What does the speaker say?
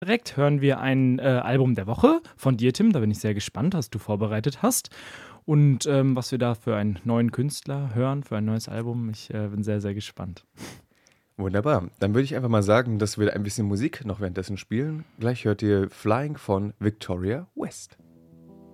Direkt hören wir ein Album der Woche von dir, Tim. Da bin ich sehr gespannt, was du vorbereitet hast. Und was wir da für einen neuen Künstler hören, für ein neues Album. Ich bin sehr, sehr gespannt. Wunderbar. Dann würde ich einfach mal sagen, dass wir ein bisschen Musik noch währenddessen spielen. Gleich hört ihr Flying von Victoria West.